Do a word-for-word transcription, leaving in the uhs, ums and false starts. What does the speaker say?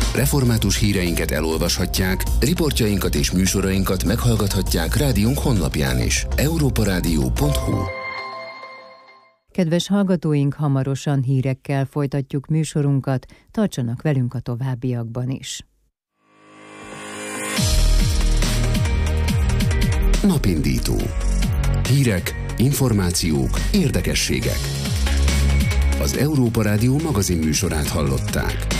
Református híreinket elolvashatják, riportjainkat és műsorainkat meghallgathatják rádiónk honlapján is. európa rádió pont hu. Kedves hallgatóink, hamarosan hírekkel folytatjuk műsorunkat, tartsanak velünk a továbbiakban is. Napindító. Hírek, információk, érdekességek. Az Európa Rádió magazin műsorát hallották.